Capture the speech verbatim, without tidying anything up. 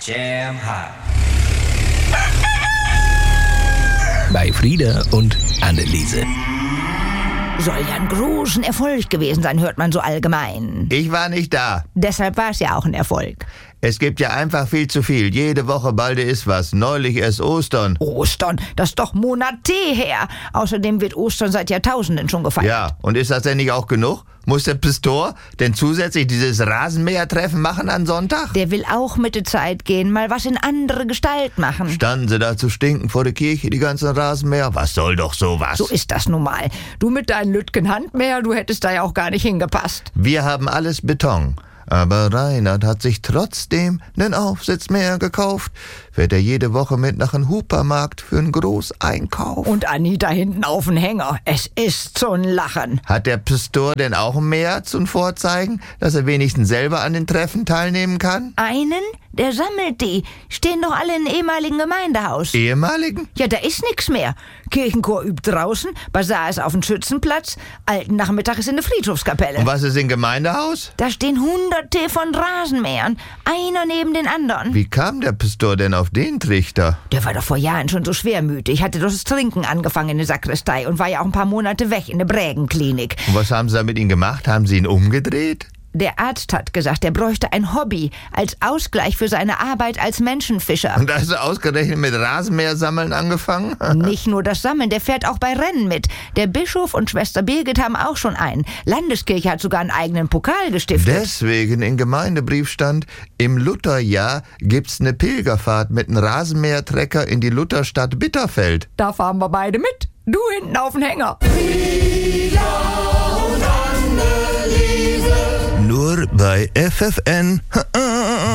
Jam hot. Bei Frieda und Anneliese. Soll ja ein großen Erfolg gewesen sein, hört man so allgemein. Ich war nicht da. Deshalb war es ja auch ein Erfolg. Es gibt ja einfach viel zu viel. Jede Woche balde ist was. Neulich erst Ostern. Ostern, das ist doch Monate her. Außerdem wird Ostern seit Jahrtausenden schon gefeiert. Ja, und ist das denn nicht auch genug? Muss der Pastor denn zusätzlich dieses Rasenmähertreffen machen an Sonntag? Der will auch mit der Zeit gehen, mal was in andere Gestalt machen. Standen sie da zu stinken vor der Kirche, die ganzen Rasenmäher? Was soll doch sowas? So ist das nun mal. Du mit deinen Lütgen Handmäher, du hättest da ja auch gar nicht hingepasst. Wir haben alles Beton. Aber Reinhard hat sich trotzdem nen Aufsitzmäher gekauft. Fährt er jede Woche mit nach einem Hupermarkt für einen Großeinkauf. Und Anita hinten auf den Hänger. Es ist zum Lachen. Hat der Pastor denn auch ein Mäher zum Vorzeigen, dass er wenigstens selber an den Treffen teilnehmen kann? Einen? Der sammelt die. Stehen doch alle im ehemaligen Gemeindehaus. Ehemaligen? Ja, da ist nix mehr. Kirchenchor übt draußen, Basar ist auf dem Schützenplatz, alten Nachmittag ist in der Friedhofskapelle. Und was ist im Gemeindehaus? Da stehen hunderte von Rasenmähern, einer neben den anderen. Wie kam der Pastor denn auf den Trichter? Der war doch vor Jahren schon so schwermütig, hatte doch das Trinken angefangen in der Sakristei und war ja auch ein paar Monate weg in der Brägenklinik. Und was haben sie da mit ihm gemacht? Haben sie ihn umgedreht? Der Arzt hat gesagt, er bräuchte ein Hobby als Ausgleich für seine Arbeit als Menschenfischer. Und da ist er ausgerechnet mit Rasenmähersammeln angefangen? Nicht nur das Sammeln, der fährt auch bei Rennen mit. Der Bischof und Schwester Birgit haben auch schon einen. Landeskirche hat sogar einen eigenen Pokal gestiftet. Deswegen im Gemeindebrief stand, im Lutherjahr gibt's eine Pilgerfahrt mit einem Rasenmähertrecker in die Lutherstadt Bitterfeld. Da fahren wir beide mit. Du hinten auf den Hänger. Nur bei F F N.